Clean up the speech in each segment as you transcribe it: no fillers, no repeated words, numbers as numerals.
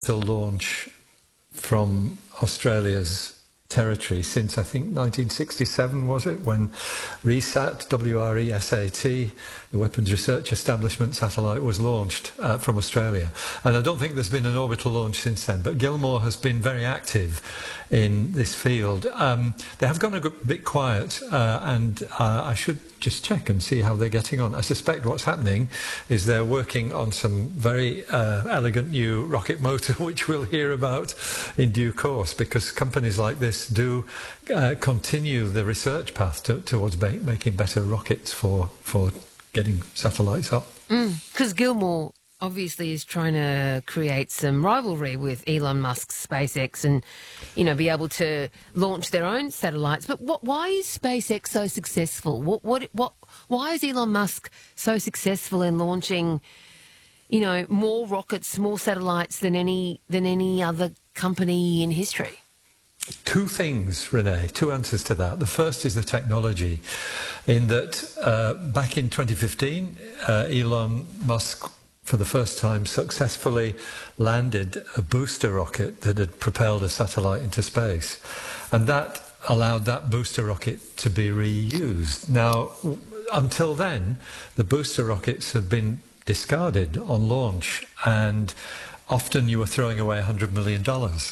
to launch from Australia's territory since, I think, 1967, was it, when RESAT, W-R-E-S-A-T, the Weapons Research Establishment satellite, was launched from Australia. And I don't think there's been an orbital launch since then, but Gilmour has been very active in this field. They have gone a bit quiet, and I should just check and see how they're getting on. I suspect what's happening is they're working on some very elegant new rocket motor, which we'll hear about in due course, because companies like this do continue the research path towards making better rockets for getting satellites up. Because Gilmour obviously is trying to create some rivalry with Elon Musk's SpaceX and, you know, be able to launch their own satellites. But why is SpaceX so successful? Why is Elon Musk so successful in launching, you know, more rockets, more satellites than any other company in history? Two things, Renee, two answers to that. The first is the technology, in that back in 2015, Elon Musk, for the first time, successfully landed a booster rocket that had propelled a satellite into space. And that allowed that booster rocket to be reused. Now, until then, the booster rockets have been discarded on launch, and often you were throwing away $100 million.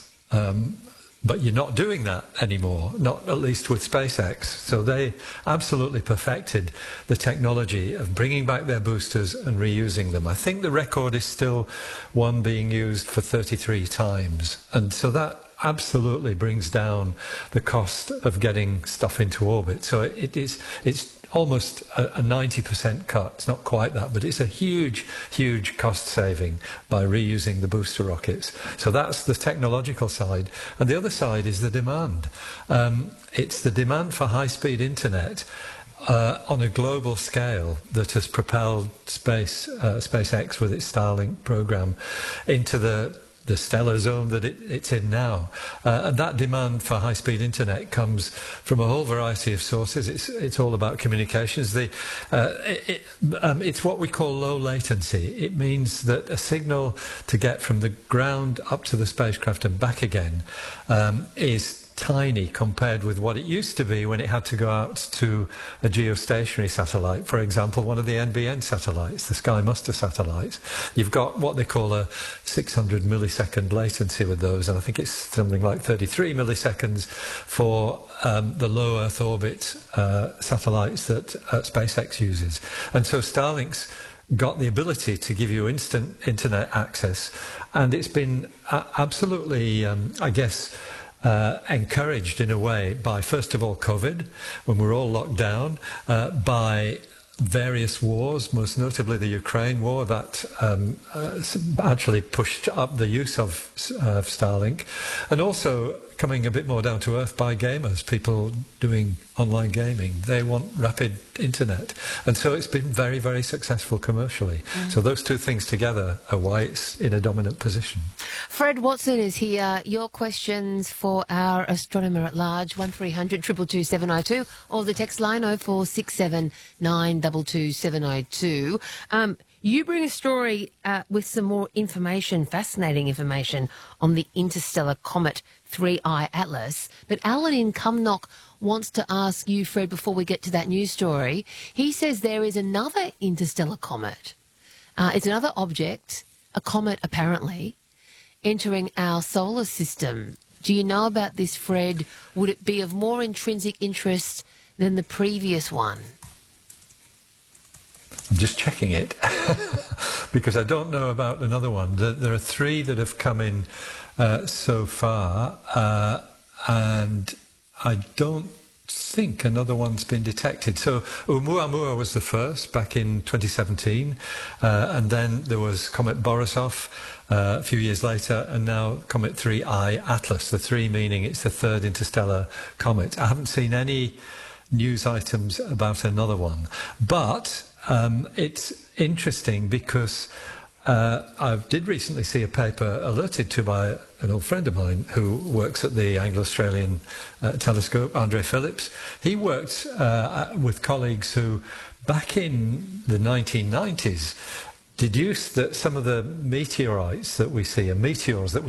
But you're not doing that anymore, not at least with SpaceX. So they absolutely perfected the technology of bringing back their boosters and reusing them. I think the record is still one being used for 33 times. And so that absolutely brings down the cost of getting stuff into orbit. So it's almost a 90% cut. It's not quite that, but it's a huge, huge cost saving by reusing the booster rockets. So that's the technological side. And the other side is the demand. It's the demand for high-speed internet on a global scale that has propelled SpaceX with its Starlink program into the stellar zone that it's in now. And that demand for high-speed internet comes from a whole variety of sources. It's all about communications. It's what we call low latency. It means that a signal to get from the ground up to the spacecraft and back again is tiny compared with what it used to be when it had to go out to a geostationary satellite. For example, one of the NBN satellites, the Sky Muster satellites. You've got what they call a 600 millisecond latency with those, and I think it's something like 33 milliseconds for the low Earth orbit satellites that SpaceX uses. And so Starlink's got the ability to give you instant internet access, and it's been absolutely, I guess, encouraged in a way by, first of all, COVID, when we're all locked down, by various wars, most notably the Ukraine war, that actually pushed up the use of Starlink, and also coming a bit more down to earth by gamers, people doing online gaming. They want rapid internet. And so it's been very, very successful commercially. So those two things together are why it's in a dominant position. Fred Watson is here. Your questions for our astronomer at large, 1300 222 702, or the text line 0467 922 702. You bring a story with some more information, fascinating information, on the interstellar comet 3I Atlas. But Alan in Cumnock wants to ask you, Fred, before we get to that news story. He says there is another interstellar comet. It's another object, a comet apparently, entering our solar system. Do you know about this, Fred? Would it be of more intrinsic interest than the previous one? I'm just checking it because I don't know about another one. There are three that have come in so far, and I don't think another one's been detected. So Oumuamua was the first back in 2017, and then there was Comet Borisov a few years later, and now Comet 3I Atlas, the three meaning it's the third interstellar comet. I haven't seen any news items about another one, but it's interesting because I did recently see a paper alerted to by an old friend of mine who works at the Anglo-Australian Telescope, Andre Phillips. He worked with colleagues who, back in the 1990s, deduced that some of the meteorites that we see, and meteors that we